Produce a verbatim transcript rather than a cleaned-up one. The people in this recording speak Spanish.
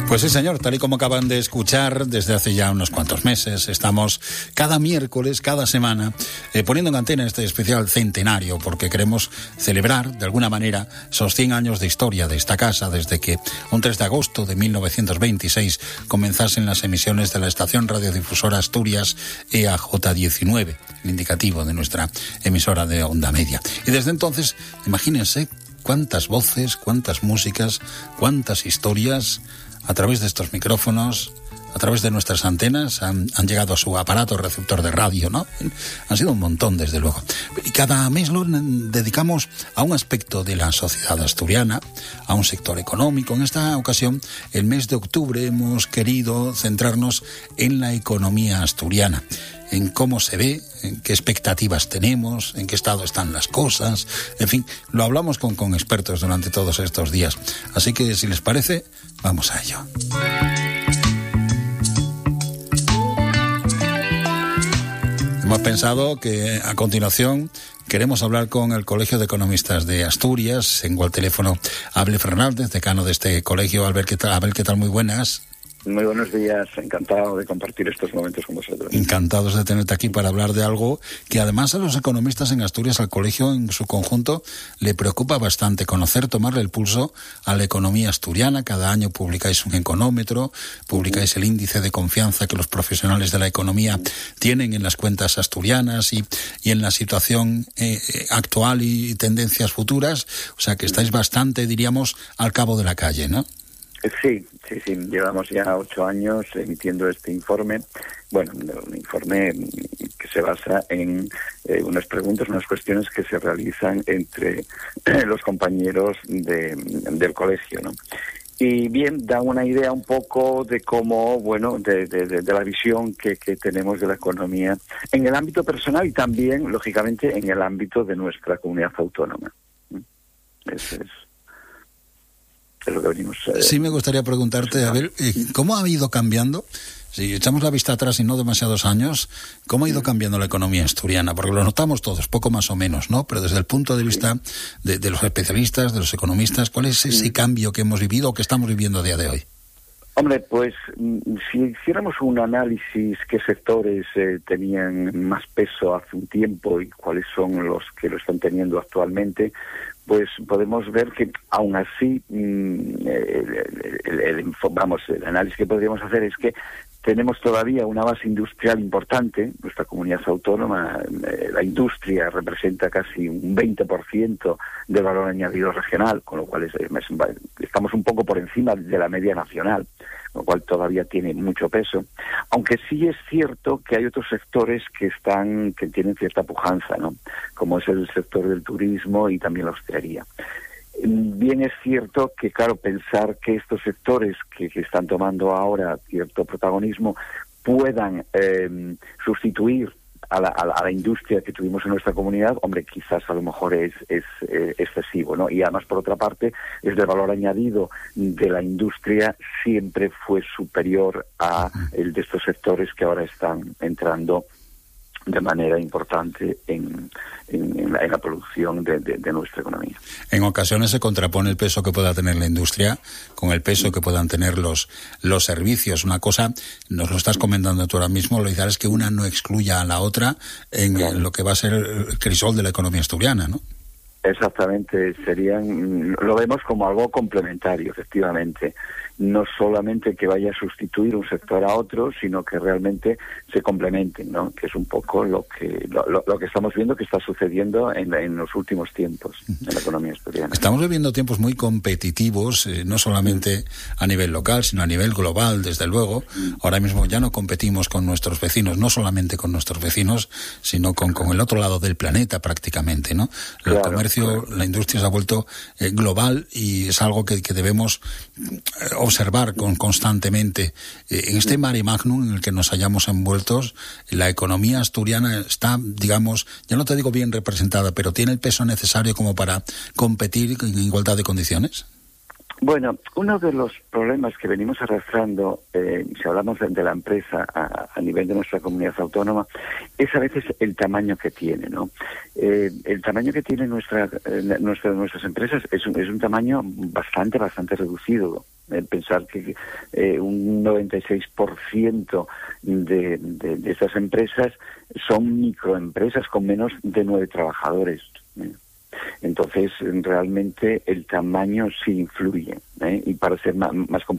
Pues sí, señor, tal y como acaban de escuchar, desde hace ya unos cuantos meses estamos cada miércoles, cada semana, eh, poniendo en antena este especial centenario, porque queremos celebrar, de alguna manera, esos cien años de historia de esta casa, desde que un tres de agosto de mil novecientos veintiséis comenzasen las emisiones de la estación radiodifusora Asturias E A J diecinueve, el indicativo de nuestra emisora de onda media. Y desde entonces, imagínense cuántas voces, cuántas músicas, cuántas historias a través de estos micrófonos, a través de nuestras antenas, han, han llegado a su aparato receptor de radio, ¿no? Han sido un montón, desde luego. Y cada mes lo dedicamos a un aspecto de la sociedad asturiana, a un sector económico. En esta ocasión, el mes de octubre, hemos querido centrarnos en la economía asturiana, en cómo se ve, en qué expectativas tenemos, en qué estado están las cosas. En fin, lo hablamos con, con expertos durante todos estos días. Así que, si les parece, vamos a ello. Hemos pensado que a continuación queremos hablar con el Colegio de Economistas de Asturias. Tengo al teléfono a Abel Fernández, decano de este colegio. Abel, ¿qué tal? Abel, ¿qué tal? Muy buenas. Muy buenos días, encantado de compartir estos momentos con vosotros. Encantados de tenerte aquí para hablar de algo que además a los economistas en Asturias, al colegio en su conjunto, le preocupa bastante: conocer, tomarle el pulso a la economía asturiana. Cada año publicáis un económetro, publicáis el índice de confianza que los profesionales de la economía tienen en las cuentas asturianas y, y en la situación eh, actual y tendencias futuras. O sea que estáis bastante, diríamos, al cabo de la calle, ¿no? Sí, sí, sí, llevamos ya ocho años emitiendo este informe, bueno, un informe que se basa en eh, unas preguntas, unas cuestiones que se realizan entre eh, los compañeros de, del colegio, ¿no? Y bien, da una idea un poco de cómo, bueno, de, de, de, de la visión que, que tenemos de la economía en el ámbito personal y también, lógicamente, en el ámbito de nuestra comunidad autónoma. Eso es. Es lo que venimos, eh, sí, me gustaría preguntarte, Abel, ¿cómo ha ido cambiando? Si echamos la vista atrás y no demasiados años, ¿cómo ha ido cambiando la economía asturiana? Porque lo notamos todos, poco más o menos, ¿no? Pero desde el punto de vista de, de los especialistas, de los economistas, ¿cuál es ese cambio que hemos vivido o que estamos viviendo a día de hoy? Hombre, pues si hiciéramos un análisis qué sectores eh, tenían más peso hace un tiempo y cuáles son los que lo están teniendo actualmente, pues podemos ver que aún así, mmm, el, el, el, el, vamos, el análisis que podríamos hacer es que tenemos todavía una base industrial importante. Nuestra comunidad autónoma, eh, la industria representa casi un veinte por ciento del valor añadido regional, con lo cual es, es, estamos un poco por encima de la media nacional, con lo cual todavía tiene mucho peso. Aunque sí es cierto que hay otros sectores que están, que tienen cierta pujanza, ¿no? Como es el sector del turismo y también la hostelería. Bien es cierto que, claro, pensar que estos sectores que, que están tomando ahora cierto protagonismo puedan eh, sustituir a la, a, la, a la industria que tuvimos en nuestra comunidad, hombre, quizás a lo mejor es, es eh, excesivo, ¿no? Y además, por otra parte, es el valor añadido de la industria siempre fue superior a el de estos sectores que ahora están entrando de manera importante en, en, en, la, en la producción de, de, de nuestra economía. En ocasiones se contrapone el peso que pueda tener la industria con el peso que puedan tener los, los servicios. Una cosa, nos lo estás comentando tú ahora mismo, lo ideal es que una no excluya a la otra en claro. lo que va a ser el crisol de la economía asturiana, ¿no? Exactamente, serían, lo vemos como algo complementario, efectivamente. No solamente que vaya a sustituir un sector a otro, sino que realmente se complementen, ¿no? Que es un poco lo que lo, lo, lo que estamos viendo que está sucediendo en, la, en los últimos tiempos en la economía asturiana. Estamos viviendo tiempos muy competitivos, eh, no solamente a nivel local, sino a nivel global, desde luego. Ahora mismo ya no competimos con nuestros vecinos, no solamente con nuestros vecinos, sino con, con el otro lado del planeta prácticamente, ¿no? El claro, comercio, claro. La industria se ha vuelto eh, global y es algo que, que debemos eh, observar con, constantemente. Eh, en este mare magnum en el que nos hallamos envueltos, la economía asturiana está, digamos, ya no te digo bien representada, pero tiene el peso necesario como para competir en igualdad de condiciones. Bueno, uno de los problemas que venimos arrastrando, eh, si hablamos de, de la empresa a, a nivel de nuestra comunidad autónoma, es a veces el tamaño que tiene, ¿no? Eh, el tamaño que tiene nuestra, eh, nuestra nuestras empresas es un, es un tamaño bastante, bastante reducido. Eh, pensar que eh, un noventa y seis por ciento de, de, de estas empresas son microempresas con menos de nueve trabajadores. ¿eh? Entonces, realmente el tamaño sí influye, ¿eh? Y para ser más, más